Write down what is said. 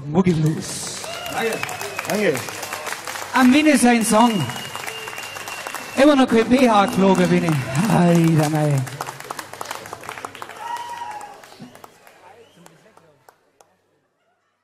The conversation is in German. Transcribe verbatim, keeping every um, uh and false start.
Boogie Blues. Danke. Danke. Am Winnie sein Song. Immer noch kein B H geflogen, Winnie. Alter, mei.